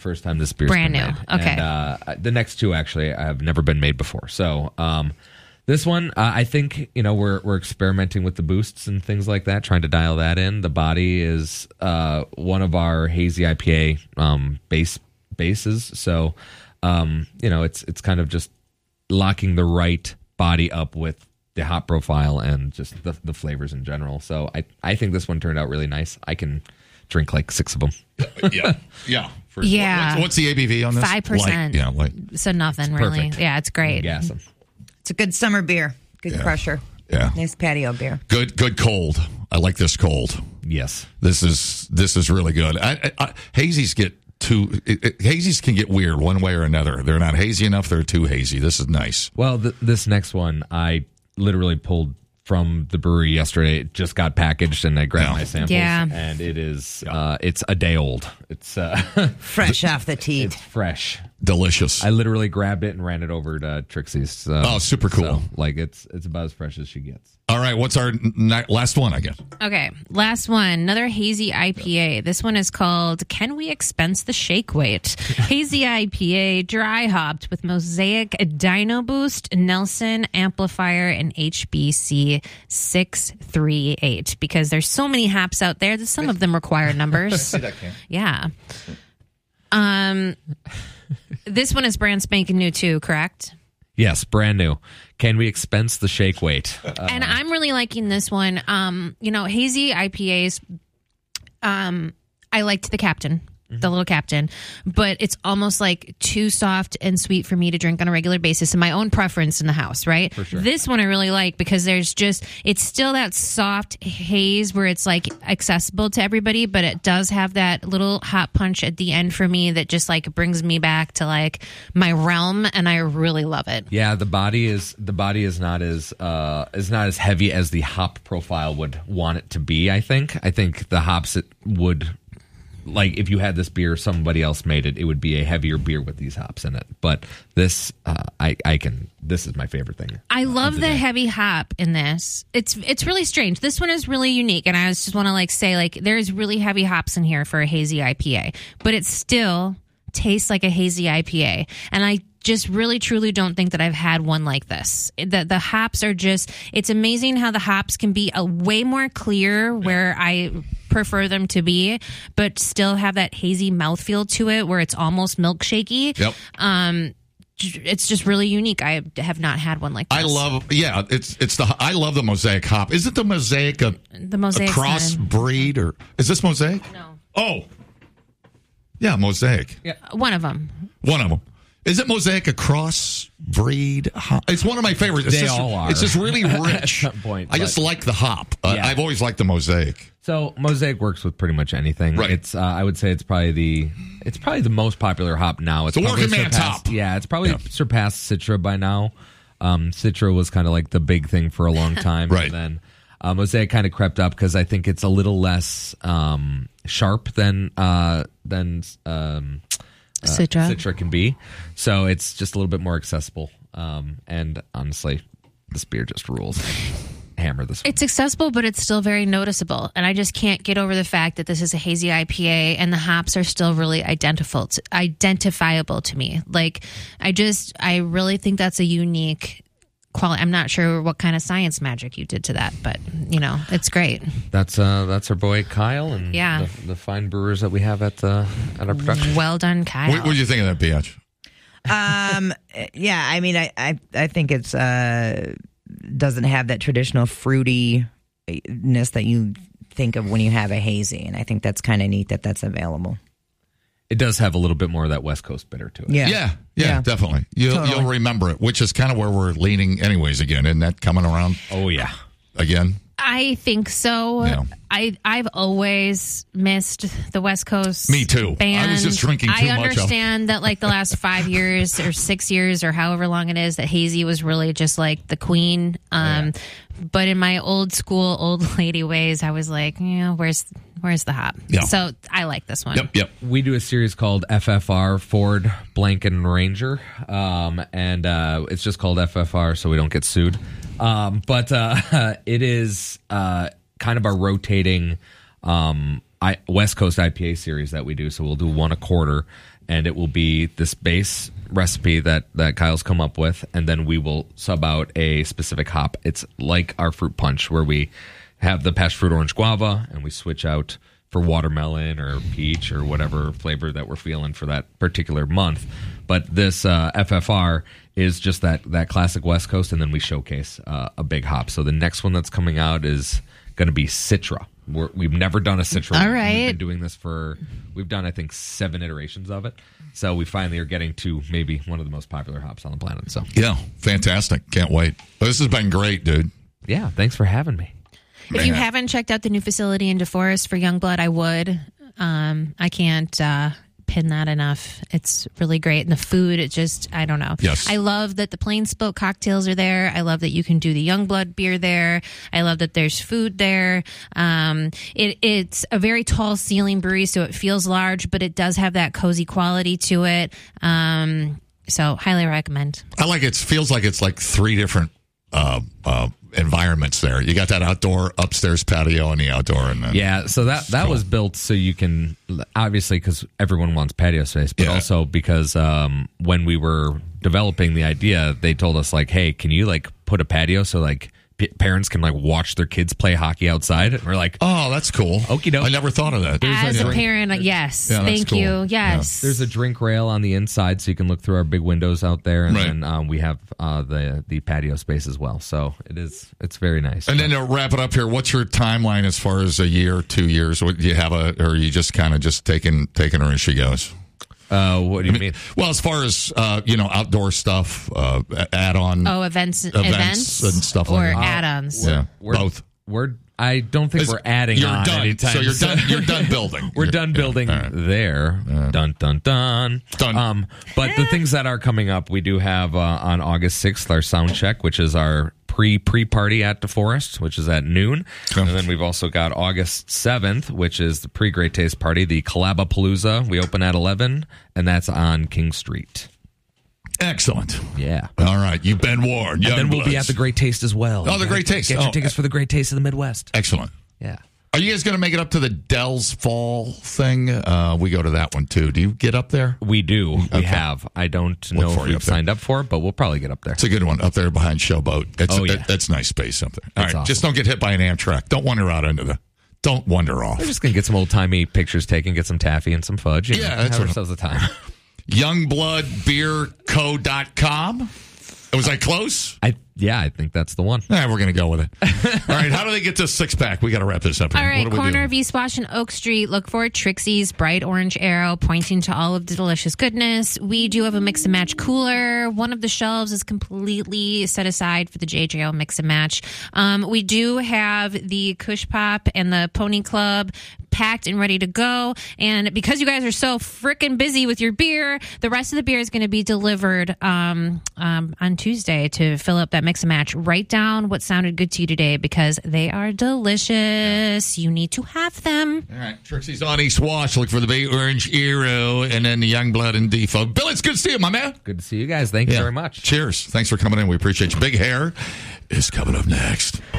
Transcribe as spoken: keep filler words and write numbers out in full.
First time this beer's Brand been new. made. Okay. And, uh, the next two actually have never been made before. So um, this one, uh, I think you know we're we're experimenting with the boosts and things like that, trying to dial that in. The body is uh, one of our hazy I P A um, base bases, so um, you know it's it's kind of just locking the right body up with the hop profile and just the, the flavors in general. So I I think this one turned out really nice. I can drink like six of them. yeah, yeah. For, Yeah. What's, what's the A B V on this? five percent. Light, yeah, light. So nothing really. Perfect. Yeah, it's great. Gas them. It's a good summer beer. Good Yeah. crusher. Yeah. Nice patio beer. Good, good cold. I like this cold. Yes. This is this is really good. I, I, I, hazies get too. It, it, hazies can get weird one way or another. They're not hazy enough. They're too hazy. This is nice. Well, th- this next one I literally pulled from the brewery yesterday. It just got packaged, and I grabbed Yeah. my samples. Yeah. And it is, uh, it's a day old. It's uh, Fresh off the teat. it's fresh. Delicious. I literally grabbed it and ran it over to Trixie's. So, Oh, super cool. so, like it's it's about as fresh as she gets. All right. What's our n- last one? I guess. Okay, last one. Another hazy I P A. This one is called Can We Expense the Shake Weight? Hazy I P A, dry hopped with Mosaic, Dino Boost, Nelson Amplifier, and H B C six three eight. Because there's so many hops out there that some of them require numbers. Yeah. Um, this one is brand spanking new too, correct? Yes, brand new. Can we expense the shake weight? Uh, And I'm really liking this one. Um, you know, hazy I P As. Um, I liked the Captain, the little Captain, but it's almost like too soft and sweet for me to drink on a regular basis. And my own preference in the house, right? For sure. This one I really like because there's just it's still that soft haze where it's like accessible to everybody, but it does have that little hot punch at the end for me that just like brings me back to like my realm, and I really love it. Yeah, the body is the body is not as uh, is not as heavy as the hop profile would want it to be. I think. I think the hops it would. Like if you had this beer, somebody else made it, it would be a heavier beer with these hops in it. But this, uh, I, I can. This is my favorite thing. I love the day. heavy hop in this. It's it's really strange. This one is really unique, and I just want to like say like there's really heavy hops in here for a hazy I P A, but it still tastes like a hazy I P A, and I just really truly don't think that I've had one like this. The the hops are just. It's amazing how the hops can be a way more clear where I prefer them to be, but still have that hazy mouthfeel to it where it's almost milkshakey. Yep. Um, it's just really unique. I have not had one like this. I love. Yeah. It's it's the. I love the Mosaic hop. Isn't the Mosaic a, the Mosaic a cross breed or is this Mosaic? No. Oh. Yeah, Mosaic. Yeah. One of them. One of them. Is it Mosaic a cross breed hop? It's one of my favorites. It's They just, all are. It's just really At rich. some point, I just but- like the hop. Uh, Yeah. I've always liked the Mosaic. So Mosaic works with pretty much anything. Right. It's uh, I would say it's probably the it's probably the most popular hop now. It's The probably working man's surpassed- hop. Yeah, it's probably Yeah. surpassed Citra by now. Um, Citra was kind of like the big thing for a long time, Right. And then uh, Mosaic kind of crept up because I think it's a little less um, sharp than uh, than um, uh, Citra. Citra can be. So it's just a little bit more accessible. Um, and honestly, this beer just rules. Hammer this. It's accessible, but it's still very noticeable. And I just can't get over the fact that this is a hazy I P A and the hops are still really identifiable to, identifiable to me. Like, I just, I really think that's a unique quality. I'm not sure what kind of science magic you did to that, but, you know, it's great. That's uh, that's our boy Kyle and Yeah. the, the fine brewers that we have at the at our production. Well done, Kyle. What, what do you think of that, Biatch? Um, yeah, I mean, I, I, I think it's uh, doesn't have that traditional fruitiness that you think of when you have a hazy, and I think that's kind of neat that that's available. It does have a little bit more of that West Coast bitter to it. Yeah, Yeah, yeah, Yeah. definitely. You'll, Totally. you'll remember it, which is kind of where we're leaning anyways again. Isn't that coming around Oh yeah. again? I think so. Yeah. I I've always missed the West Coast. Me too. Band. I was just drinking too I much of it. understand that like the last five years or six years or however long it is that hazy was really just like the queen. Um, but in my old school old lady ways, I was like, yeah, where's where's the hop? Yeah. So I like this one. Yep, yep. We do a series called F F R, Ford, Blanken, Ranger, um, and uh, it's just called F F R so we don't get sued. Um, but uh, it is uh, kind of our rotating um, I, West Coast I P A series that we do. So we'll do one a quarter, and it will be this base recipe that, that Kyle's come up with, and then we will sub out a specific hop. It's like our fruit punch, where we have the passion fruit orange guava, and we switch out for watermelon or peach or whatever flavor that we're feeling for that particular month. But this uh, F F R is just that, that classic West Coast, and then we showcase uh, a big hop. So the next one that's coming out is going to be Citra. We're, we've never done a Citra. All right. We've been doing this for, we've done, I think, seven iterations of it. So we finally are getting to maybe one of the most popular hops on the planet. So Yeah, fantastic. Can't wait. Well, this has been great, dude. yeah, thanks for having me. If you Man. haven't checked out the new facility in DeForest for Youngblood, I would. Um, I can't uh, pin that enough. It's really great. And the food, it just, I don't know. Yes. I love that the plain spoke cocktails are there. I love that you can do the Youngblood beer there. I love that there's food there. Um, it, it's a very tall ceiling brewery, so it feels large, but it does have that cozy quality to it. Um, so highly recommend. I like it. It feels like it's like three different uh, uh, environments there. You got that outdoor upstairs patio and the outdoor. And then, Yeah, so that that Cool. was built so you can, obviously, because everyone wants patio space, but Yeah. also because um, when we were developing the idea, they told us, like, hey, can you, like, put a patio so, like, p- parents can, like, watch their kids play hockey outside? And we're like, Oh, that's cool. Okie doke. I never thought of that. As a Yeah. parent, uh, yes. Yeah, that's Thank cool. you. Yes. there's a drink rail on the inside so you can look through our big windows out there, and Right. then um, we have uh, the the patio space as well. So it is it's very nice. And then to wrap it up here, what's your timeline as far as a year, two years? What, do you have a, or are you just kind of just taking taking her as she goes? uh, what do you mean? Well, as far as uh, you know, outdoor stuff, uh, add on, Oh, events, Events events, and stuff or like that. add-ons. yeah, We're, both. We're I don't think Is- we're adding you're on done. anytime. So you're soon. done. You're done building. We're You're- done yeah. building All right. there. Dun dun dun. Done. Um, but the things that are coming up, we do have uh, on August sixth our sound check, which is our pre pre party at DeForest, which is at noon, Okay. and then we've also got August seventh, which is the pre Great Taste party, the Collabapalooza. We open at eleven, and that's on King Street. Excellent. Yeah. All right, you've been warned. And then we'll be Youngbloods. at the Great Taste as well. Oh, the Great Taste. Get your Oh. tickets for the Great Taste of the Midwest. Excellent. Yeah. Are you guys going to make it up to the Dells Fall thing? Uh, we go to that one too. Do you get up there? We do. We Okay. have. I don't Look know for if you we've up there. signed up for it, but we'll probably get up there. It's a good one up there behind Showboat. That's Oh, yeah. that- that's nice space up there. All That's right, awesome. just don't get hit by an Amtrak. Don't wander out into the. Don't wander off. We're just gonna get some old timey pictures taken, get some taffy and some fudge. You Yeah, know, that's have what- ourselves a time. youngblood beer co dot com. Was I close? I yeah, I think that's the one. Nah, we're going to go with it. All right, how do they get to six pack? We got to wrap this up. All here. right, What do we corner do? of East Wash and Oak Street. Look for Trixie's bright orange arrow pointing to all of the delicious goodness. We do have a mix and match cooler. One of the shelves is completely set aside for the J J O mix and match. Um, we do have the Kush Pop and the Pony Club packed and ready to go. And because you guys are so freaking busy with your beer, the rest of the beer is going to be delivered um, um, on Tuesday to fill up that mix and match. Write down what sounded good to you today because they are delicious. You need to have them. All right, Trixie's on East Wash. Look for the big orange arrow and then the Youngblood and Default. Bill, it's good to see you, my man. Good to see you guys. Thank you Yeah. very much. Cheers. Thanks for coming in. We appreciate you. Big Hair is coming up next.